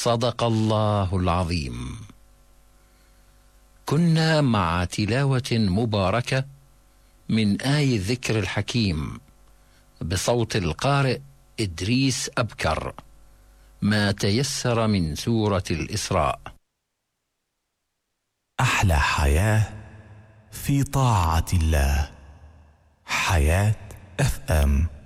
صدق الله العظيم. كنا مع تلاوة مباركة من آي الذكر الحكيم بصوت القارئ إدريس أبكر، ما تيسر من سورة الإسراء. أحلى حياة في طاعة الله. حياة FM.